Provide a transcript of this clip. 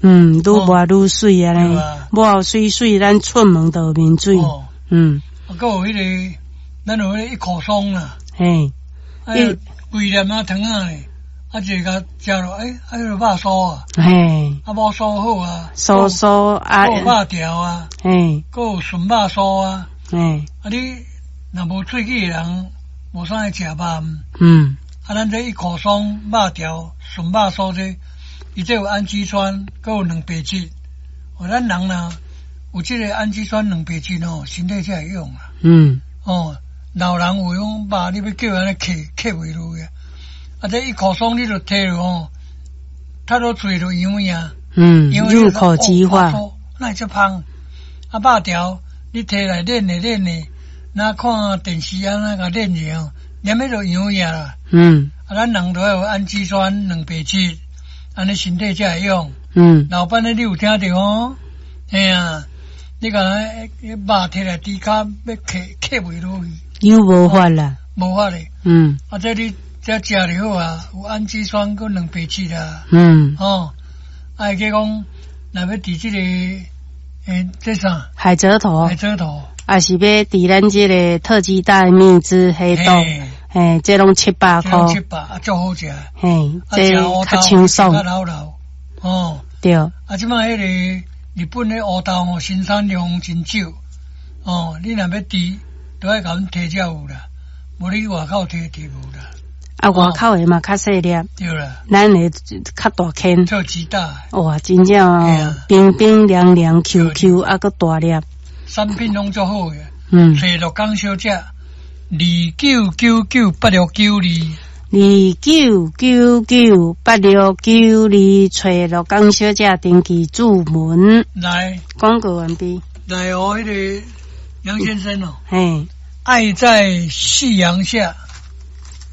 愈抹愈水啊咧，抹水水，咱出门就有面水。 还有迄个，咱有迄一口松啦， 嘿， 规粒啊糖啊咧，一个食落，还有肉酥啊， 嘿， 无酥好啊， 酥啊， 有肉条啊， 嘿， 还有纯肉酥啊， 嘿， 你若无喙齿的人，无啥爱食肉，咱这一口松肉条、纯肉酥这，伊这有氨基酸，还有蛋白质，咱人呐。有这个氨基酸、蛋白质身体才会用啊。老人有用肉，你要叫安尼克袂落去。这一口松你就摕落太多嘴就痒呀。 入口即化。 那会这香。肉条你摕来练的，那看电视啊那个练的念迄就痒呀啦。咱人都要有氨基酸、蛋白质，安尼身体才会用。老板你有听到哦？哎呀。你讲肉摕来猪骹要克袂落去， 又无法啦， 无法咧。这你这食就好啊，有氨基酸跟蛋白质啊。会去讲，若要伫这个这啥？ 海蜇头，也是要伫咱这个特级大蜜汁黑豆，这拢700块 ，700足好食。 这较清爽。对。 即摆迄个。日本的乌豆生产量真少，你若要滴，都要甲阮提才有啦，无你外口提无啦。 外口的嘛较细粒， 对啦， 咱的较大坑， 做鸡大。 哇，真正冰冰凉凉 QQ， 搁大粒。 产品拢足好嘅，找鹿港小姐29998692。29998692， 找鹿港小姐登记注文。 来， 广告完毕。 来哦，迄个杨先生哦，爱在夕阳下。